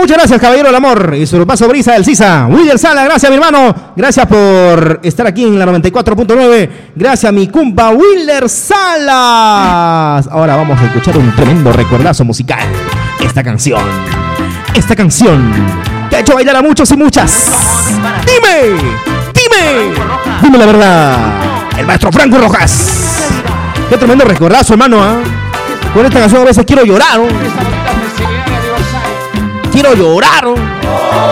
Muchas gracias, caballero del amor. Y su paso brisa del Sisa. Wilder Sala, gracias, mi hermano. Gracias por estar aquí en la 94.9. Gracias, mi cumpa Wilder Salas. Ahora vamos a escuchar un tremendo recuerdazo musical. Esta canción te ha hecho bailar a muchos y muchas. Dime la verdad. El maestro Franco Rojas. Qué tremendo recuerdazo, hermano, ¿eh? Con esta canción a veces quiero llorar, ¿no? Quiero llorar, ¿no?